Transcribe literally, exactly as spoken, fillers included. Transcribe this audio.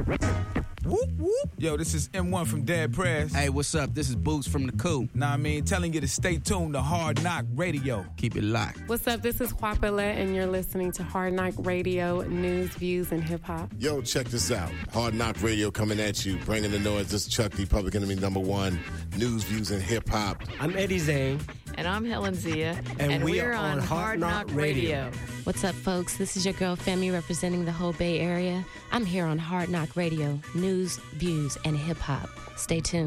Whoop, whoop. Yo, this is M one from Dead Press. Hey, what's up? This is Boots from The Cool. Nah, I mean, telling you to stay tuned to Hard Knock Radio. Keep it locked. What's up? This is Juapilette, and you're listening to Hard Knock Radio, news, views, and hip-hop. Yo, check this out. Hard Knock Radio coming at you, bringing the noise. This is Chuck D, Public Enemy number one, news, views, and hip-hop. I'm Eddie Zane. And I'm Helen Zia. And, and we we're are on Hard Knock Radio. Radio. What's up, folks? This is your girl, Femi, representing the whole Bay Area. I'm here on Hard Knock Radio, news, views, and hip-hop. Stay tuned.